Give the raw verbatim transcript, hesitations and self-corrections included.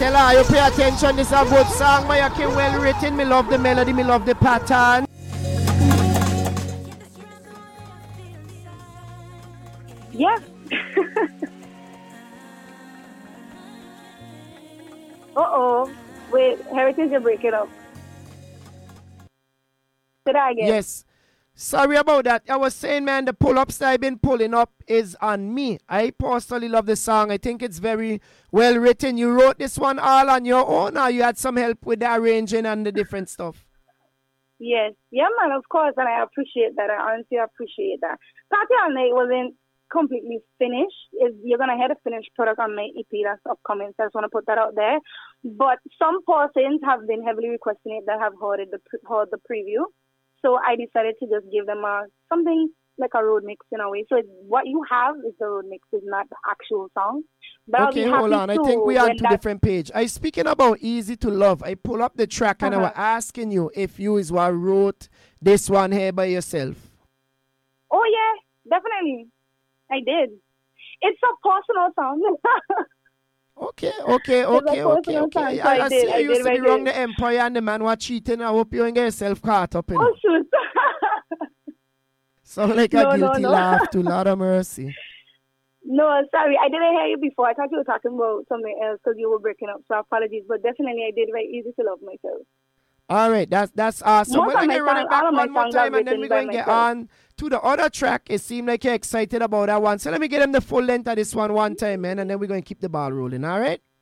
Stella, you pay attention. This is a good song. My okay, well written. Me love the melody. Me love the pattern. Yeah. Uh-oh. Wait, Heritage, you're breaking up. Did I again? Yes. Sorry about that. I was saying, man, the pull-ups that I've been pulling up is on me. I personally love the song. I think it's very well written. You wrote this one all on your own, or you had some help with the arranging and the different stuff? Yes. Yeah, man, of course, and I appreciate that. I honestly appreciate that. Party All Night wasn't completely finished. Is You're going to hear the finished product on my E P that's upcoming, so I just want to put that out there. But some persons have been heavily requesting it that have heard, it, the, heard the preview. So I decided to just give them a something like a road mix in a way. So it's, what you have is the road mix, is not the actual song. But okay, hold on. I think we are on two different pages. I speaking about Easy to Love. I pull up the track and uh-huh. I was asking you if you is what wrote this one here by yourself. Oh yeah, definitely. I did. It's a personal song. Okay, okay, okay, okay, okay. So I, I, I did, see I you used to be wrong did. the Empire and the man was cheating. I hope you don't get yourself caught up in it. Oh, shoot. Sound like no, a guilty no, no. laugh to Lord of mercy. No, sorry. I didn't hear you before. I thought you were talking about something else because you were breaking up. So apologies. But definitely I did write Easy to Love myself. All right, that's that's awesome. Most We're going to run songs, it back one more songs time and then we're going to get on to the other track. It seemed like you're excited about that one. So let me get him the full length of this one one time, man, and then we're going to keep the ball rolling, all right?